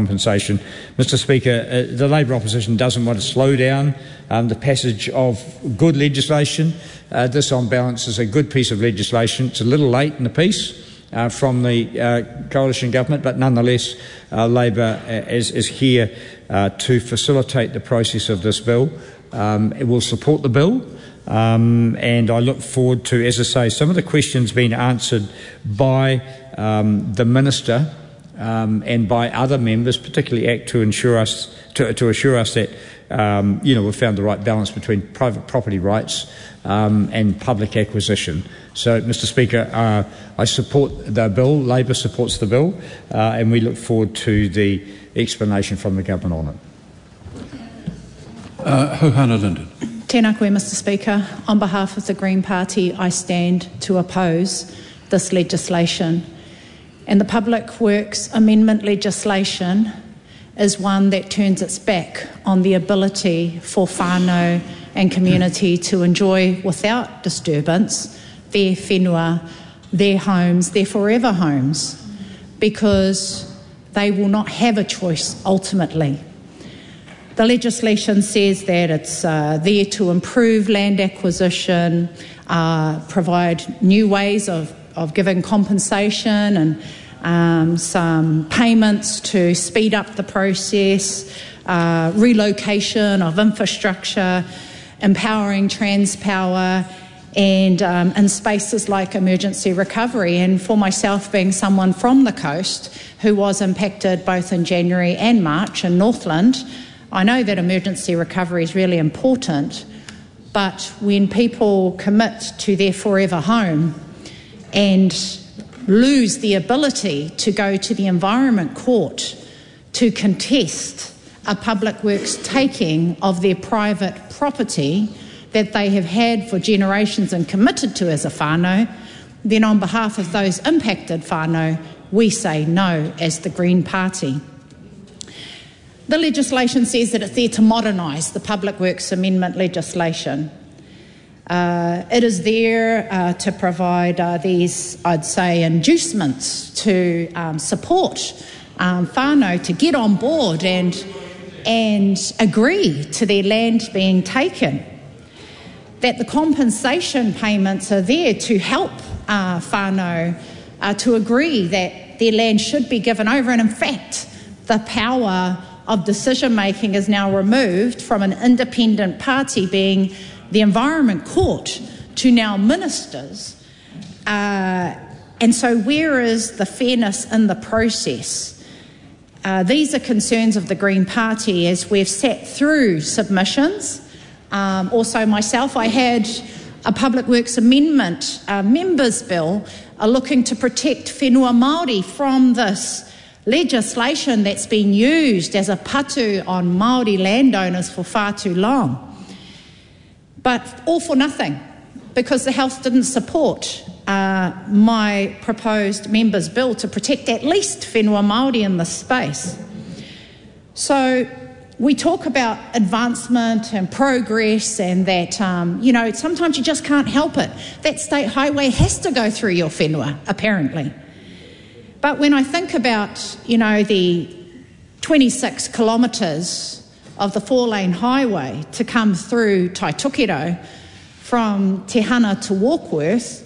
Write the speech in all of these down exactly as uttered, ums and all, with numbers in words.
compensation. Mister Speaker, uh, the Labour opposition doesn't want to slow down um, the passage of good legislation. Uh, this, on balance, is a good piece of legislation. It's a little late in the piece uh, from the uh, coalition government, but nonetheless, uh, Labour is, is here uh, to facilitate the process of this bill. Um, it will support the bill. Um, and I look forward to, as I say, some of the questions being answered by um, the Minister um, and by other members, particularly ACT, to ensure us to, to assure us that um, you know we've found the right balance between private property rights um, and public acquisition. So, Mister Speaker, uh, I support the bill. Labour supports the bill, uh, and we look forward to the explanation from the government on it. Uh, Hohana Linden. Tēnā koe, Mister Speaker. On behalf of the Green Party, I stand to oppose this legislation. And the Public Works Amendment legislation is one that turns its back on the ability for whānau and community to enjoy without disturbance their whenua, their homes, their forever homes, because they will not have a choice ultimately. The legislation says that it's uh, there to improve land acquisition, uh, provide new ways of, of giving compensation and um, some payments to speed up the process, uh, relocation of infrastructure, empowering Transpower, and um, in spaces like emergency recovery. And for myself, being someone from the coast who was impacted both in January and March in Northland, I know that emergency recovery is really important, but when people commit to their forever home and lose the ability to go to the Environment Court to contest a Public Works taking of their private property that they have had for generations and committed to as a whānau, then on behalf of those impacted whānau, we say no as the Green Party. The legislation says that it's there to modernise the Public Works Amendment legislation. Uh, it is there uh, to provide uh, these, I'd say, inducements to um, support um, whānau to get on board and, and agree to their land being taken. That the compensation payments are there to help uh, whānau uh, to agree that their land should be given over, and in fact, the power of decision-making is now removed from an independent party, being the Environment Court, to now ministers. Uh, and so where is the fairness in the process? Uh, these are concerns of the Green Party as we've sat through submissions. Um, also myself, I had a Public Works Amendment uh, members' bill uh, looking to protect whenua Māori from this legislation that's been used as a patu on Māori landowners for far too long. But all for nothing, because the House didn't support uh, my proposed members' bill to protect at least whenua Māori in this space. So we talk about advancement and progress and that, um, you know, sometimes you just can't help it. That state highway has to go through your whenua, apparently. But when I think about, you know, the twenty-six kilometres of the four-lane highway to come through Taitokero from Te Hana to Warkworth,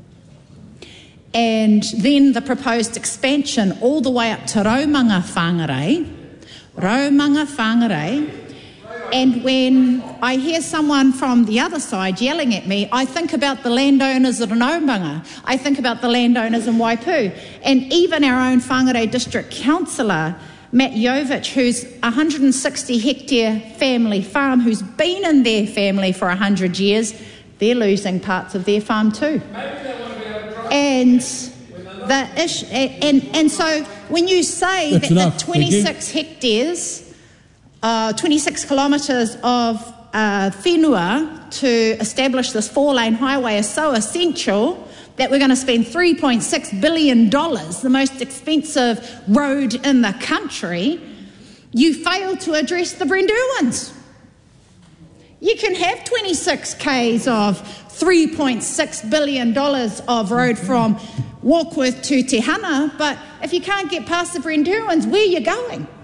and then the proposed expansion all the way up to Raumanga Whangarei, Raumanga Whangarei, and when I hear someone from the other side yelling at me, I think about the landowners at Raumanga, I think about the landowners in Waipu, and even our own Whangarei District Councillor, Matt Jovich, who's a one hundred sixty hectare family farm, who's been in their family for one hundred years, they're losing parts of their farm too. And the issue, and, and so when you say That's that enough. the twenty-six hectares, uh, twenty-six kilometres of uh, whenua to establish this four-lane highway is so essential that we're going to spend three point six billion dollars, the most expensive road in the country, you fail to address the Brenduans. You can have twenty-six kays of three point six billion dollars of road from Warkworth to Te Hana, but if you can't get past the Brenduans, where are you going?